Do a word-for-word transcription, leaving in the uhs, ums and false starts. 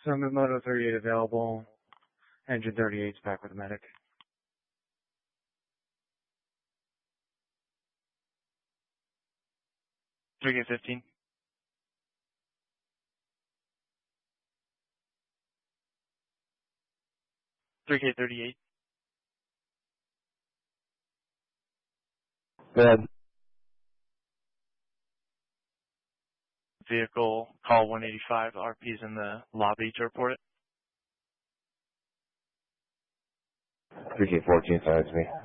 Summit Moto thirty-eight available. Engine thirty-eight's back with the medic. three K fifteen. three K thirty-eight. Go ahead. Vehicle, call one eighty-five, R P's in the lobby to report it. three K fourteen, sorry, it's me.